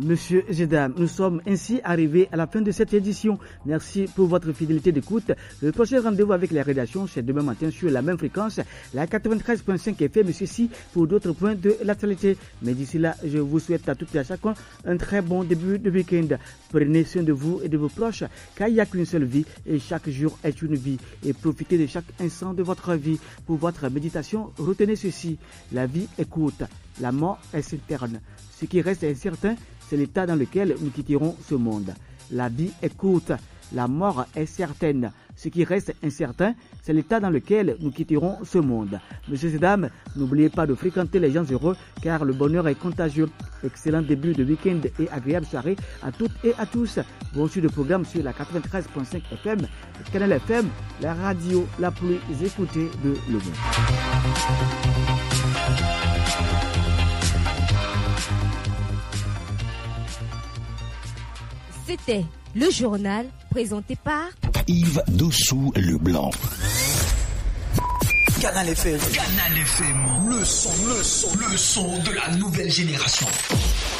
Messieurs et dames, nous sommes ainsi arrivés à la fin de cette édition. Merci pour votre fidélité d'écoute. Le prochain rendez-vous avec les rédactions, c'est demain matin sur la même fréquence, la 93.5 FM, ceci pour d'autres points de l'actualité. Mais d'ici là, je vous souhaite à toutes et à chacun un très bon début de week-end. Prenez soin de vous et de vos proches, car il n'y a qu'une seule vie et chaque jour est une vie. Et profitez de chaque instant de votre vie. Pour votre méditation, retenez ceci. La vie est courte, la mort est certaine. Ce qui reste incertain, c'est l'état dans lequel nous quitterons ce monde. La vie est courte, la mort est certaine. Ce qui reste incertain, c'est l'état dans lequel nous quitterons ce monde. Messieurs et dames, n'oubliez pas de fréquenter les gens heureux, car le bonheur est contagieux. Excellent début de week-end et agréable soirée à toutes et à tous. Bon suite de programme sur la 93.5 FM, Canal FM, la radio la plus écoutée de le monde. C'était le journal présenté par Yves Dossou-Leblanc. Canal FM. Canal FM. Le son de la nouvelle génération.